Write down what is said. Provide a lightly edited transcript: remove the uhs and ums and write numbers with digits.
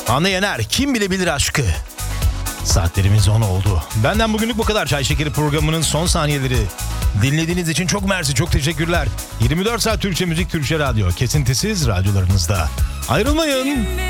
Hande Yener, kim bilebilir aşkı. Saatlerimiz 10 oldu. Benden bugünlük bu kadar. Çay Şekeri programının son saniyeleri. Dinlediğiniz için çok mersi, çok teşekkürler. 24 saat Türkçe müzik, Türkçe radyo. Kesintisiz radyolarınızda. Ayrılmayın.